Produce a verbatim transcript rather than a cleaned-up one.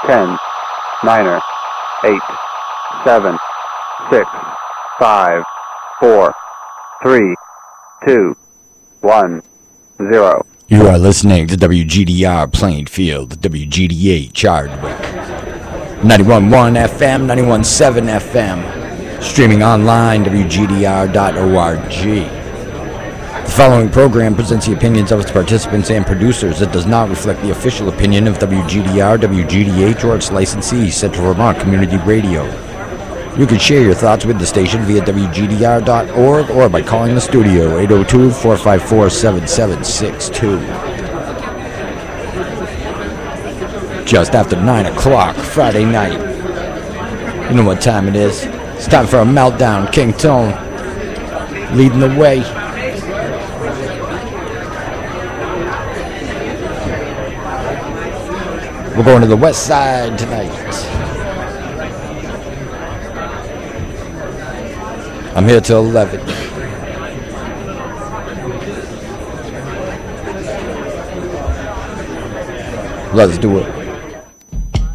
ten, niner, eight, seven, six, five, four, three, two, one, zero. You are listening to W G D R Plainfield, W G D H Hardwick, ninety-one point one F M, ninety-one point seven F M, streaming online, W G D R dot org. The following program presents the opinions of its participants and producers. It does not reflect the official opinion of W G D R, W G D H, or its licensee, Central Vermont Community Radio. You can share your thoughts with the station via W G D R dot org or by calling the studio, eight oh two, four five four, seven seven six two. Just after nine o'clock, Friday night. You know what time it is. It's time for a meltdown. King Tone leading the way. We're going to the west side tonight. I'm here till eleven. Let's do it.